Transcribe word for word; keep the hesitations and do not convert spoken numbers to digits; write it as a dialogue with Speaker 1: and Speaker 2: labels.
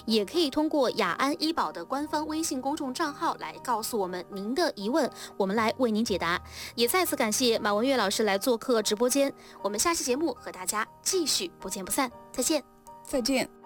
Speaker 1: 也可以通过雅安医保的官方微信公众账号来告诉我们您的疑问，我们来为您解答。也再次感谢马文月老师来做客直播间，我们下期节目和大家继续不见不散，再见。
Speaker 2: 再见。